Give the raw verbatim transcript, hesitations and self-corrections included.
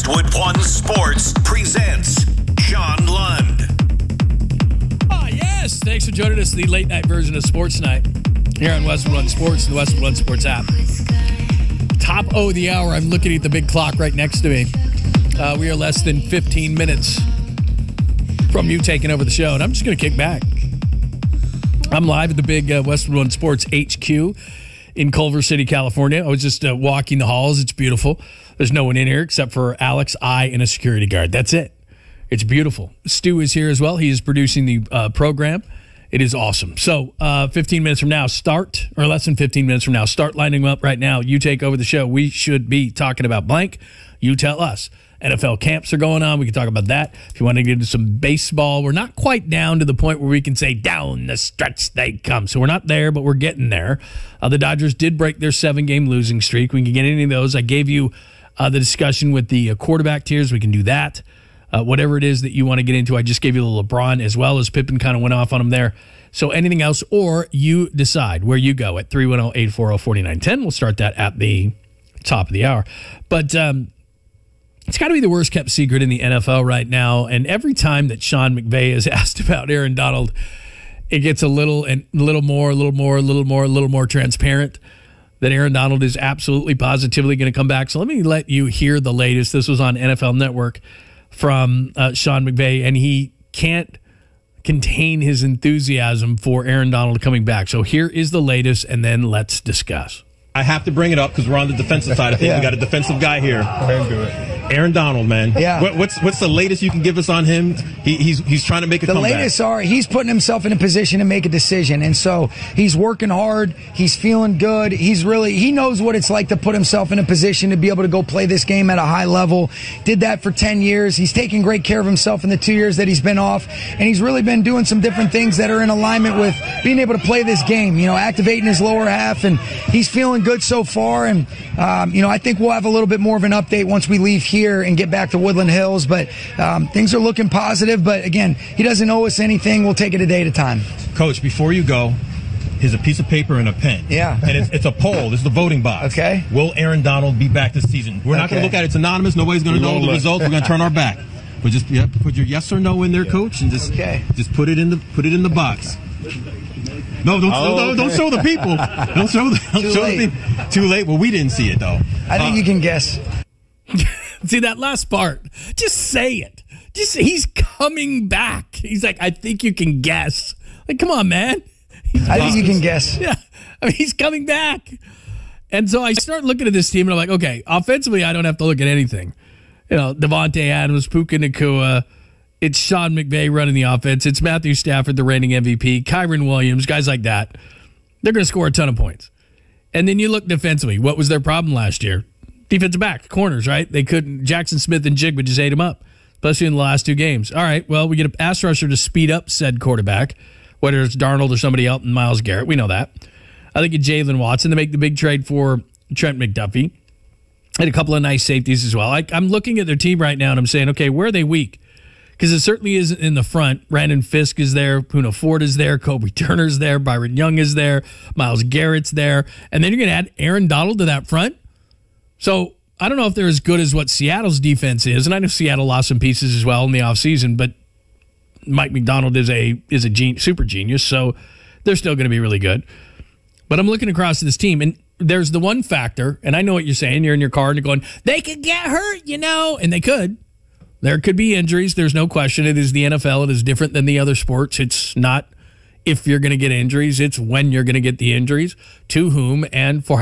Westwood One Sports presents Sean Lund. Ah, yes. Thanks for joining us, the late night version of Sports Night here on Westwood One Sports and the Westwood One Sports app. Top O of the hour. I'm looking at the big clock right next to me. Uh, we are less than fifteen minutes from you taking over the show, and I'm just going to kick back. I'm live at the big uh, Westwood One Sports H Q in Culver City, California. I was just uh, walking the halls. It's beautiful. There's no one in here except for Alex, I, and a security guard. That's it. It's beautiful. Stu is here as well. He is producing the uh, program. It is awesome. So uh, fifteen minutes from now, start, or less than fifteen minutes from now, start lining up right now. You take over the show. We should be talking about blank. You tell us. N F L camps are going on. We can talk about that. If you want to get into some baseball, we're not quite down to the point where we can say down the stretch they come. So we're not there, but we're getting there. Uh, the Dodgers did break their seven-game losing streak. We can get any of those. I gave you uh, the discussion with the uh, quarterback tiers. We can do that. Uh, whatever it is that you want to get into, I just gave you the LeBron as well as Pippen kind of went off on him there. So anything else, or you decide where you go at three one zero, eight four zero, four nine one zero. We'll start that at the top of the hour. But um, it's got to be the worst kept secret in the N F L right now. And every time that Sean McVay is asked about Aaron Donald, it gets a little and a little more, a little more, a little more, a little more transparent that Aaron Donald is absolutely positively going to come back. So let me let you hear the latest. This was on N F L Network from uh, Sean McVay, and he can't contain his enthusiasm for Aaron Donald coming back. So here is the latest, and then let's discuss. I have to bring it up because we're on the defensive side of things. Yeah. We got a defensive guy here. Do it. Aaron Donald, man. Yeah. What, what's what's the latest you can give us on him? He, he's he's trying to make a The comeback. latest are he's putting himself in a position to make a decision, and so he's working hard. He's feeling good. He's really he knows what it's like to put himself in a position to be able to go play this game at a high level. Did that for ten years. He's taking great care of himself in the two years that he's been off, and he's really been doing some different things that are in alignment with being able to play this game. You know, activating his lower half, and he's feeling good so far. And um, you know, I think we'll have a little bit more of an update once we leave here and get back to Woodland Hills, but um, things are looking positive. But again, he doesn't owe us anything. We'll take it a day at a time. Coach, before you go, here's a piece of paper and a pen. Yeah. And it's, it's a poll. This is the voting box. Okay. Will Aaron Donald be back this season? We're not Okay. going to look at it. It's anonymous. Nobody's going to know the results. We're going to turn our back. But just yeah, put your yes or no in there, Coach, and just Okay. just put it in the put it in the box. No, don't, Oh, don't, don't okay. show the people. Don't show the, don't Too show late. the people. Too late. Well, we didn't see it though. I think Uh, you can guess. See that last part? Just say it. Just he's coming back. He's like, I think you can guess. Like, come on, man. He's I think you can guess. Yeah, I mean, he's coming back. And so I start looking at this team, and I'm like, okay, offensively, I don't have to look at anything. You know, Devontae Adams, Puka Nacua. It's Sean McVay running the offense. It's Matthew Stafford, the reigning M V P. Kyron Williams, guys like that. They're going to score a ton of points. And then you look defensively. What was their problem last year? Defensive back, corners, right? They couldn't. Jackson Smith and Jigba just ate him up, especially in the last two games. All right, well, we get a pass rusher to speed up said quarterback, whether it's Darnold or somebody else, and Myles Garrett. We know that. I think it's Jalen Watson to make the big trade for Trent McDuffie. And a couple of nice safeties as well. I, I'm looking at their team right now, and I'm saying, okay, where are they weak? Because it certainly isn't in the front. Brandon Fisk is there. Puna Ford is there. Kobe Turner's there. Byron Young is there. Myles Garrett's there. And then you're going to add Aaron Donald to that front? So I don't know if they're as good as what Seattle's defense is. And I know Seattle lost some pieces as well in the offseason, but Mike McDonald is a is a gen- super genius, so they're still going to be really good. But I'm looking across at this team, and there's the one factor, and I know what you're saying. You're in your car and you're going, they could get hurt, you know, and they could. There could be injuries. There's no question. It is the N F L. It is different than the other sports. It's not if you're going to get injuries. It's when you're going to get the injuries, to whom and for